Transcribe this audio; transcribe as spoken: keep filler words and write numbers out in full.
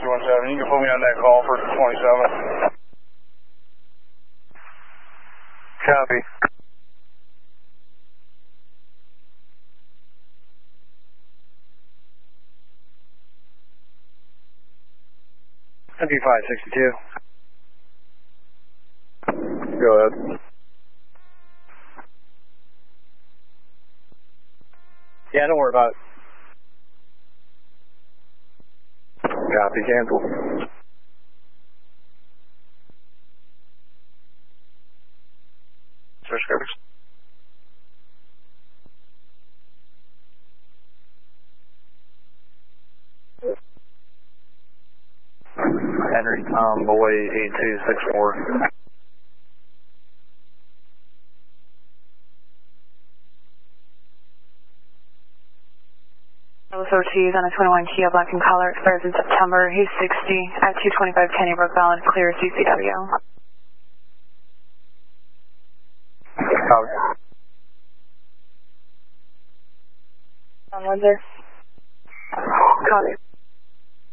one seven. You can put me on that call for twenty-seven. Copy. M P five sixty-two. Go ahead. Yeah, don't worry about it. Copy, cancel. Switch covers. Henry Tom Boy eight two six four. Los Ortiz on a twenty-one Kia black and color, expires in September. He's sixty at two twenty-five Kenny Brook, valid, clear C C W. Copy. On Windsor. Copy.